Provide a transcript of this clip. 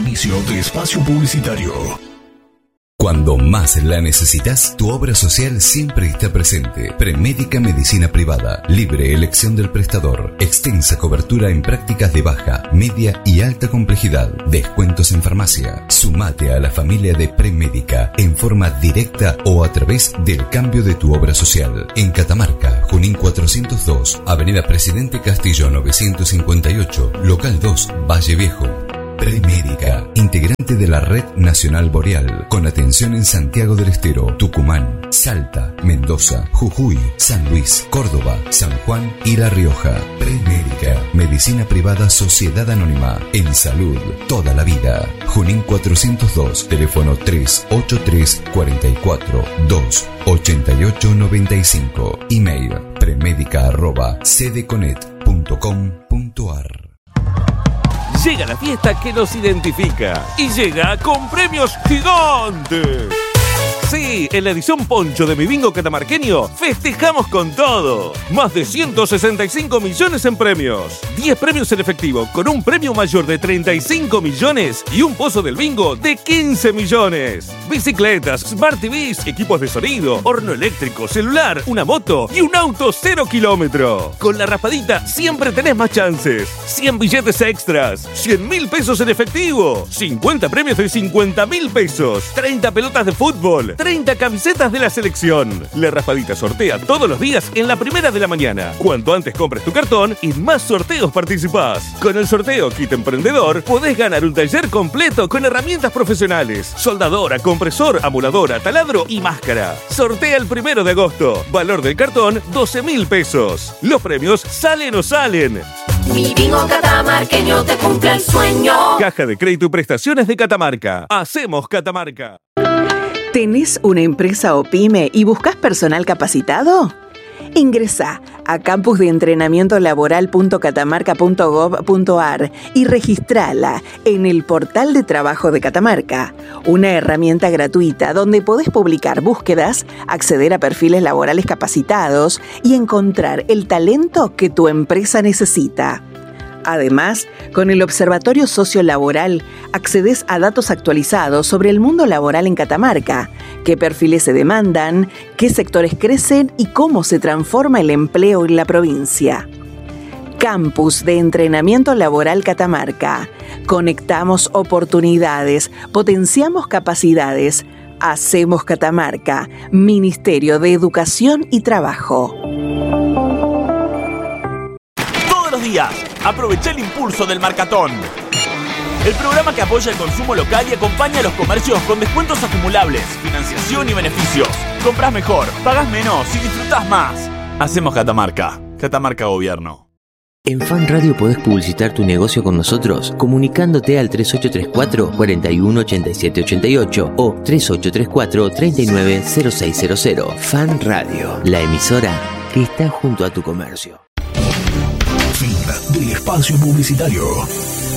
Inicio de espacio publicitario. Cuando más la necesitas, tu obra social siempre está presente. Premédica Medicina Privada. Libre elección del prestador. Extensa cobertura en prácticas de baja, media y alta complejidad. Descuentos en farmacia. Sumate a la familia de Premédica en forma directa o a través del cambio de tu obra social. En Catamarca, Junín 402, Avenida Presidente Castillo 958, Local 2, Valle Viejo. Premédica, integrante de la Red Nacional Boreal, con atención en Santiago del Estero, Tucumán, Salta, Mendoza, Jujuy, San Luis, Córdoba, San Juan y La Rioja. Premédica, Medicina Privada Sociedad Anónima, en salud toda la vida. Junín 402, teléfono 383 44 2 88 95, email premedica@cdconet.com.ar. Llega la fiesta que nos identifica y llega con premios gigantes. Sí, en la edición Poncho de Mi Bingo Catamarqueño festejamos con todo. Más de 165 millones en premios. 10 premios en efectivo con un premio mayor de 35 millones y un pozo del bingo de 15 millones. Bicicletas, Smart TVs, equipos de sonido, horno eléctrico, celular, una moto y un auto 0 kilómetro. Con la raspadita siempre tenés más chances. 100 billetes extras, 100.000 pesos en efectivo, 50 premios de 50.000 pesos, 30 pelotas de fútbol, 30 camisetas de la selección. La raspadita sortea todos los días en la 1:00 de la mañana. Cuanto antes compres tu cartón, en más sorteos participás. Con el sorteo Kit Emprendedor podés ganar un taller completo con herramientas profesionales, soldadora, compresor, amuladora, taladro y máscara. Sortea el 1 de agosto. Valor del cartón, 12.000 pesos. Los premios salen o salen. Mi bingo catamarqueño te cumple el sueño. Caja de Crédito y Prestaciones de Catamarca. Hacemos Catamarca. ¿Tenés una empresa o pyme y buscas personal capacitado? Ingresá a campusdeentrenamientolaboral.catamarca.gov.ar y registrala en el portal de trabajo de Catamarca, una herramienta gratuita donde podés publicar búsquedas, acceder a perfiles laborales capacitados y encontrar el talento que tu empresa necesita. Además, con el Observatorio Sociolaboral accedes a datos actualizados sobre el mundo laboral en Catamarca, qué perfiles se demandan, qué sectores crecen y cómo se transforma el empleo en la provincia. Campus de Entrenamiento Laboral Catamarca. Conectamos oportunidades, potenciamos capacidades. Hacemos Catamarca. Ministerio de Educación y Trabajo. Días, aprovecha el impulso del Marcatón, el programa que apoya el consumo local y acompaña a los comercios con descuentos acumulables, financiación y beneficios. Compras mejor, pagas menos y disfrutás más. Hacemos Catamarca. Catamarca Gobierno. En Fan Radio podés publicitar tu negocio con nosotros comunicándote al 3834 41 87 88 o 3834 39 0600. Fan Radio, la emisora que está junto a tu comercio. Fin del espacio publicitario.